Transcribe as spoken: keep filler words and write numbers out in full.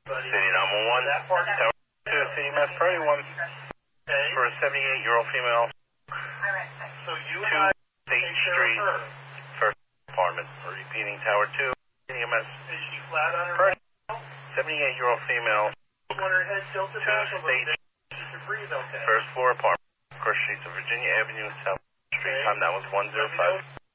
City number one, Tower two, City Mass Priority one, for a seventy-eight-year-old female, So you two State Street, first apartment. Repeating Tower two, City Mass Is she flat on her Priority, seventy-eight-year-old female, on her head tilted two back a little State bit? She can breathe okay. first floor apartment, Cross Streets of Virginia Avenue, South Street, time that was one oh five.